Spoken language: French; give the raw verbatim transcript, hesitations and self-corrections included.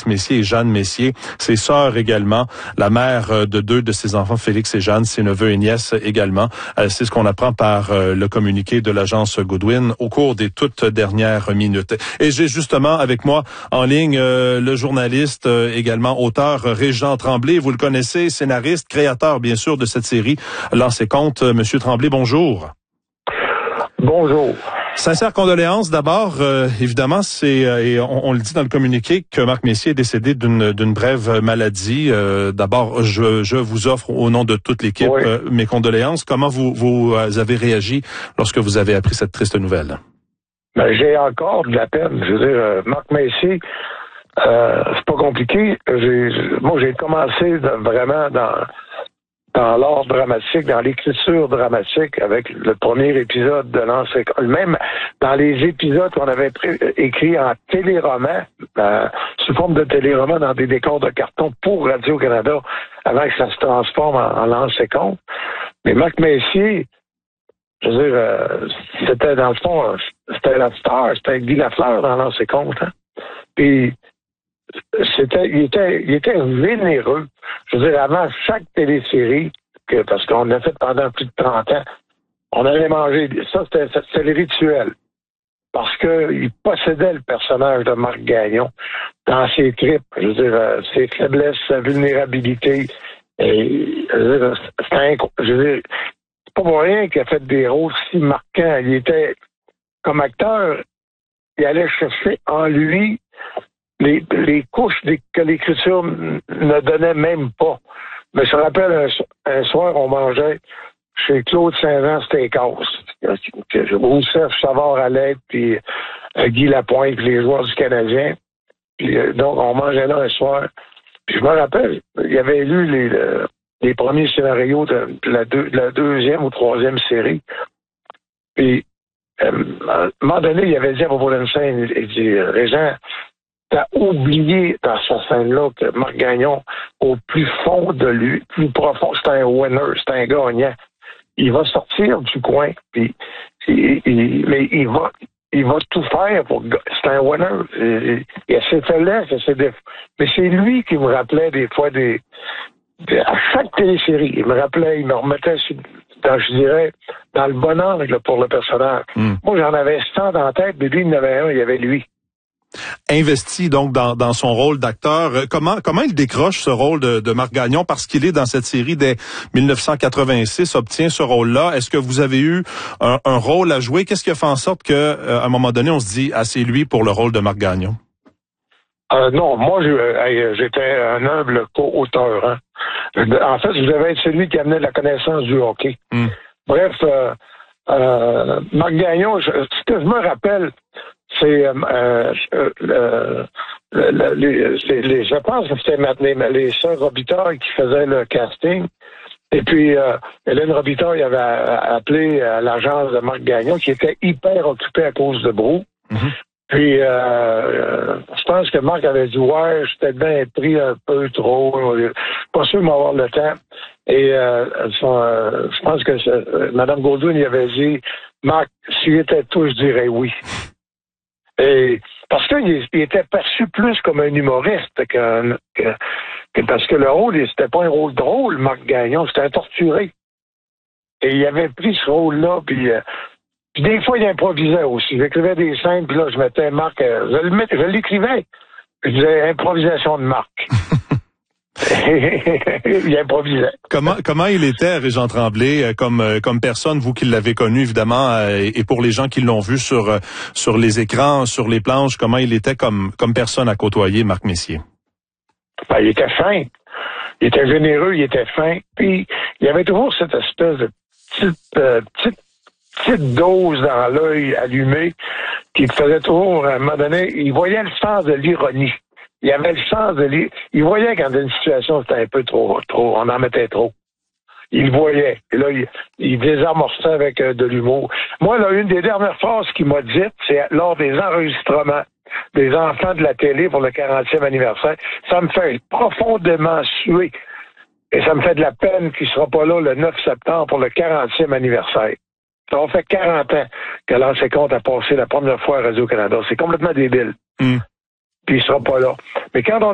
Félix Messier et Jeanne Messier, ses sœurs également, la mère de deux de ses enfants, Félix et Jeanne, ses neveux et nièces également. Euh, c'est ce qu'on apprend par euh, le communiqué de l'agence Goodwin au cours des toutes dernières minutes. Et j'ai justement avec moi en ligne euh, le journaliste, euh, également auteur, euh, Régent Tremblay. Vous le connaissez, scénariste, créateur bien sûr de cette série Lance et Compte. Euh, Monsieur Tremblay, bonjour. Bonjour. Sincères condoléances d'abord. Euh, évidemment, c'est euh, et on, on le dit dans le communiqué que Marc Messier est décédé d'une d'une brève maladie. Euh, d'abord, je, je vous offre au nom de toute l'équipe oui. euh, mes condoléances. Comment vous vous avez réagi lorsque vous avez appris cette triste nouvelle? Ben, j'ai encore de la peine. Je veux dire, euh, Marc Messier, euh, c'est pas compliqué. J'ai, moi, j'ai commencé de, vraiment dans dans l'art dramatique, dans l'écriture dramatique, avec le premier épisode de Lance et Compte. Même dans les épisodes qu'on avait pré- écrits en téléroman, euh, sous forme de téléroman dans des décors de carton pour Radio-Canada, avant que ça se transforme en, en Lance et Compte. Mais Marc Messier, je veux dire, euh, c'était dans le fond, c'était la star, c'était Guy Lafleur dans Lance et Compte. Hein? Puis, c'était, il était, il était vénéreux. Je veux dire, avant chaque télésérie, que, parce qu'on l'a fait pendant plus de trente ans, on allait manger. Ça, c'était, c'était le rituel. Parce qu'il possédait le personnage de Marc Gagnon dans ses tripes. Je veux dire, ses faiblesses, sa vulnérabilité. Et, je veux dire, c'est un, je veux dire, c'est pas pour rien qu'il a fait des rôles si marquants. Il était, comme acteur, il allait chercher en lui Les, les couches des, que l'écriture ne donnait même pas. Mais je me rappelle, un, un soir, on mangeait chez Claude Saint-Jean Steakhouse. Roussef, Savard à l'aide, puis euh, Guy Lapointe, puis les joueurs du Canadien. Puis, euh, donc, on mangeait là un soir. Puis je me rappelle, il avait lu les, le, les premiers scénarios de la, deux, de la deuxième ou troisième série. Puis, euh, à un moment donné, il avait dit à propos d'une scène, il dit, Régent, t'as oublié dans cette scène-là que Marc Gagnon, au plus fond de lui, plus profond, c'est un winner, c'est un gagnant. Il va sortir du coin, puis il, il, mais il va, il va tout faire pour. C'est un winner. Il, il a ses faiblesses, il a ses défauts. Mais c'est lui qui me rappelait des fois des, des à chaque télésérie, il me rappelait, il me remettait sur, dans, je dirais, dans le bon angle pour le personnage. Mm. Moi, j'en avais cent dans la tête, mais lui, il en avait un, il y avait lui. Investi donc dans, dans son rôle d'acteur. Comment comment il décroche ce rôle de, de Marc Gagnon parce qu'il est dans cette série dès dix-neuf cent quatre-vingt-six, obtient ce rôle-là. Est-ce que vous avez eu un, un rôle à jouer? Qu'est-ce qui a fait en sorte que euh, à un moment donné on se dit ah c'est lui pour le rôle de Marc Gagnon? Euh, non, moi je, euh, j'étais un humble co-auteur. Hein. En fait, je devais être celui qui amenait la connaissance du hockey. Mm. Bref, euh, euh, Marc Gagnon, je, ce que je me rappelle. C'est, euh, euh, euh, les, les, les, je pense que c'était les, les sœurs Robitaille qui faisaient le casting. Et puis, euh, Hélène Robitaille avait appelé à l'agence de Marc Gagnon, qui était hyper occupée à cause de Brou. Mm-hmm. Puis, euh, je pense que Marc avait dit, ouais, j'étais bien pris un peu trop. Pas sûr de m'avoir le temps. Et euh, son, euh, je pense que euh, Mme Goldwyn y avait dit, Marc, s'il était tout, je dirais oui. Et parce qu'il il était perçu plus comme un humoriste que, que, que parce que le rôle, c'était pas un rôle drôle, Marc Gagnon, c'était un torturé. Et il avait pris ce rôle-là, puis, euh, puis des fois, il improvisait aussi. J'écrivais des scènes, puis là, je mettais Marc, euh, je, le mettais, je l'écrivais. Je disais improvisation de Marc. Il improvisait. Comment comment il était, Régent Tremblay, comme comme personne, vous qui l'avez connu évidemment, et pour les gens qui l'ont vu sur sur les écrans, sur les planches, comment il était comme comme personne à côtoyer, Marc Messier? Ben, il était fin, il était généreux, il était fin, puis il y avait toujours cette espèce de petite euh, petite petite dose dans l'œil allumé qui faisait toujours, à un moment donné, il voyait le sens de l'ironie. Il avait le sens de lire. Il voyait quand une situation c'était un peu trop, trop, on en mettait trop. Il voyait. Et là, il, il désamorçait avec euh, de l'humour. Moi, là, une des dernières phrases qu'il m'a dites, c'est lors des enregistrements des enfants de la télé pour le quarantième anniversaire. Ça me fait profondément suer. Et ça me fait de la peine qu'il ne sera pas là le neuf septembre pour le quarantième anniversaire. Ça va faire quarante ans que Lance et Compte a passé la première fois à Radio-Canada. C'est complètement débile. Mm. Puis il sera pas là. Mais quand on